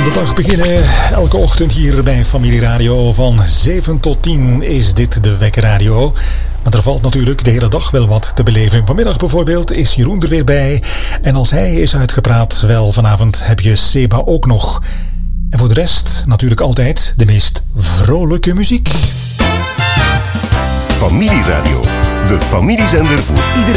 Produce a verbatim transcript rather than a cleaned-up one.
de dag beginnen. Elke ochtend hier bij Familie Radio van zeven tot tien is dit de Wekkerradio. Maar er valt natuurlijk de hele dag wel wat te beleven. Vanmiddag bijvoorbeeld is Jeroen er weer bij. En als hij is uitgepraat, wel vanavond heb je Seba ook nog. En voor de rest natuurlijk altijd de meest vrolijke muziek. Familie Radio, de familiezender voor iedereen.